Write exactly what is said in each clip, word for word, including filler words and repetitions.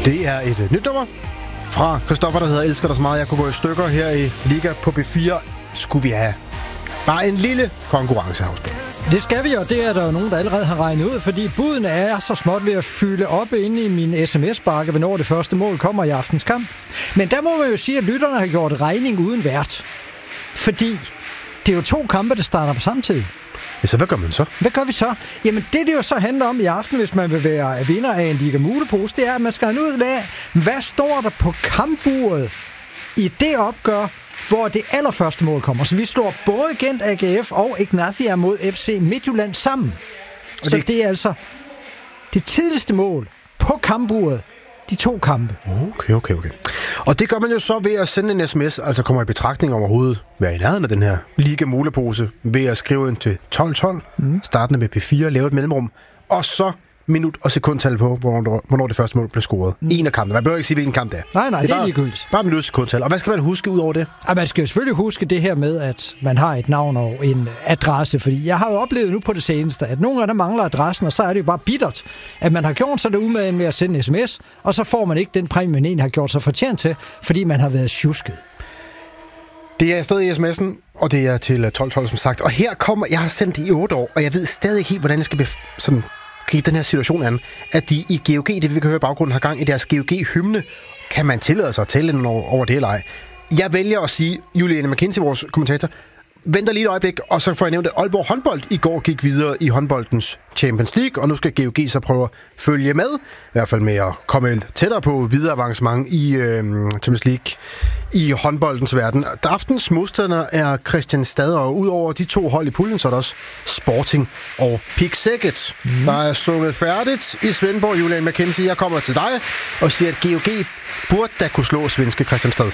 Det er et nyt nummer fra Christoffer, der hedder Elsker dig så meget. Jeg kunne gå i stykker her i Liga på B fire. Skulle vi have bare en lille konkurrenceafspil? Det skal vi, og det er der jo nogen, der allerede har regnet ud, fordi budene er så småt ved at fylde op inde i min sms-bakke, hvornår det første mål kommer i aftens kamp. Men der må man jo sige, at lytterne har gjort regning uden vært. Fordi det er jo to kampe, der starter på samtidig. Ja, så hvad gør man så? Hvad gør vi så? Jamen det, det jo så handler om i aften, hvis man vil være vinder af en Liga Mulepose, det er, at man skal have ud, hvad, hvad står der på kampuret i det opgør, hvor det allerførste mål kommer. Så vi slår både Gent A G F og Ignatia mod F C Midtjylland sammen. Og så det... det er altså det tidligste mål på kampuret, de to kampe. Okay, okay, okay. Og det gør man jo så ved at sende en sms, altså kommer i betragtning overhovedet, være i nærheden af den her Liga Mulepose, ved at skrive ind til tolv tolv, mm. startende med P fire, lave et mellemrum, og så minut og sekundtal på, hvornår, hvornår det første mål blev scoret. Mm. En af kampene. Man behøver ikke sige, hvilken kamp det er. Nej, nej, det er, det er bare, ligegyldigt. Bare minut og sekundtal. Og hvad skal man huske ud over det? Og man skal jo selvfølgelig huske det her med, at man har et navn og en adresse, fordi jeg har jo oplevet nu på det seneste, at nogle af dem mangler adressen, og så er det jo bare bittert, at man har gjort sig det umage med at sende en sms, og så får man ikke den præmie, man egentlig har gjort sig fortjent til, fordi man har været sjusket. Det er stadig i sms'en, og det er til tolv tolv, som sagt. Og her kommer, jeg har sendt det i otte år, og jeg ved stadig ikke helt, hvordan jeg skal bef- sådan gribe den her situation an, at de i G O G, det vi kan høre i baggrunden, har gang i deres G O G-hymne. Kan man tillade sig at tale ind over, over det eller ej? Jeg vælger at sige, Juliane McKinsey, vores kommentator, venter lige et øjeblik, og så får jeg nævnt, at Aalborg håndbold i går gik videre i håndboldens Champions League, og nu skal G O G så prøve at følge med, i hvert fald med at komme tættere på videre avancement i øh, Champions League i håndboldens verden. Aftens modstander er Kristianstad, og udover de to hold i puljen, så er der også Sporting og Pick Sækket. Mm. Der er sunget færdigt i Svendborg. Juliane McKinsey, jeg kommer til dig og siger, at G O G burde da kunne slå svenske Kristianstad.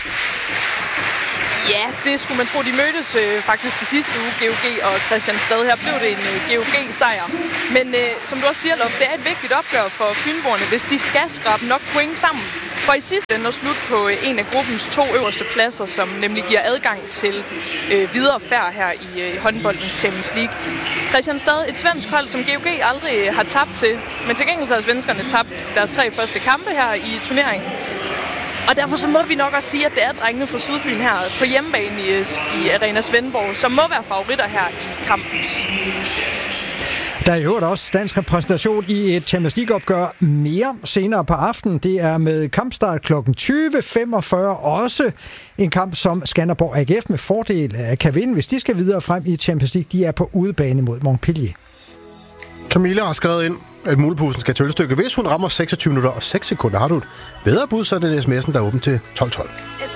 Ja, det skulle man tro. De mødtes øh, faktisk i sidste uge, G O G og Kristianstad. Her blev det en øh, G O G-sejr. Men øh, som du også siger, Lof, det er et vigtigt opgør for fynboerne, hvis de skal skrabe nok point sammen. For i sidste ende at slutte på øh, en af gruppens to øverste pladser, som nemlig giver adgang til øh, videre færd her i øh, håndboldens Champions League. Kristianstad, et svensk hold, som G O G aldrig øh, har tabt til. Men til gengæld har svenskerne tabt deres tre første kampe her i turneringen. Og derfor så må vi nok også sige, at det er drengene fra Sydfyn her på hjemmebane i, i Arena Svendborg, som må være favoritter her i kampen. Der er jo også dansk repræsentation i et Champions League-opgør mere senere på aftenen. Det er med kampstart klokken tyve femogfyrre. Også en kamp, som Skanderborg A G F med fordel kan vinde, hvis de skal videre frem i Champions League. De er på udebane mod Montpellier. Camilla har skrevet ind, at muleposen skal tøllestykke. Hvis hun rammer seksogtyve minutter og seks sekunder, har du et bedre bud, så er det sms'en, der er åben til tolv tolv.